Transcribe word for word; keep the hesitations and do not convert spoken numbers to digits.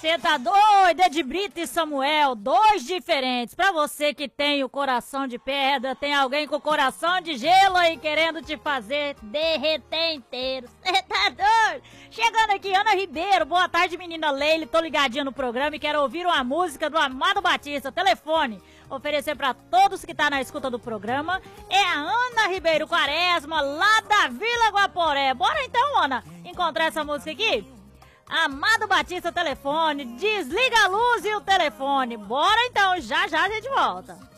Você tá doido? É de Brito e Samuel, dois diferentes. Pra você que tem o coração de pedra, tem alguém com o coração de gelo aí querendo te fazer derreter inteiro. Você tá doido? Chegando aqui, Ana Ribeiro. Boa tarde, menina Leile. Tô ligadinha no programa e quero ouvir uma música do Amado Batista. Telefone. Oferecer pra todos que tá na escuta do programa. É a Ana Ribeiro Quaresma, lá da Vila Guaporé. Bora então, Ana, encontrar essa música aqui? Amado Batista, telefone, desliga a luz e o telefone. Bora então, já já a gente volta.